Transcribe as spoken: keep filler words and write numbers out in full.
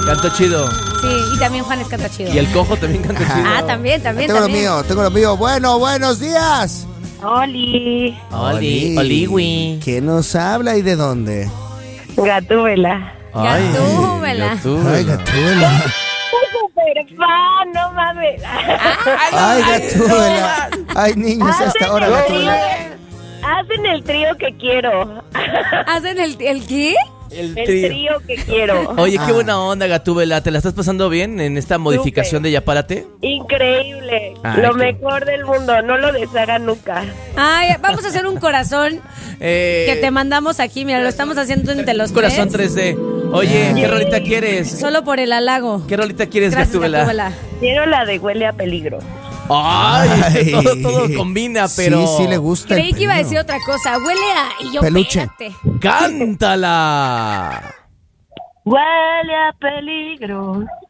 Canto chido. Sí, y también Juanes canta chido. Y el cojo también canta chido. Ah, también, también, Tengo también. lo mío, tengo lo mío. Bueno, buenos días. Oli, Oli, Oliwi. ¿Quién nos habla y de dónde? Gatúbela. Ay, Gatúbela. Gatúbela. Ay, Gatúbela. Super fan, no mames. Ay, Gatúbela. Ay, niños, hasta ahora Gatúbela. Hacen el trío que quiero. ¿Hacen el, el qué? El El trío. trío que quiero. Oye, qué Ah. buena onda, Gatúbela. ¿Te la estás pasando bien en esta modificación Súper. de Yapárate? Increíble. Ay, Lo qué- mejor del mundo. No lo deshagan nunca. Ay, vamos a hacer un corazón Eh, que te mandamos aquí. Mira, lo estamos haciendo entre los un corazón tres. tres D. Oye, ¿qué Yay. rolita quieres? Solo por el halago. ¿Qué rolita quieres, Gracias, Gatúbela? Gatúbela. Quiero la de huele a peligro. Ay, Ay. todo, todo combina, pero... Sí, sí le gusta. el Creí que iba a pelo. decir otra cosa. Huele a... Y yo, Peluche. espérate. ¡Cántala! Huele a peligro.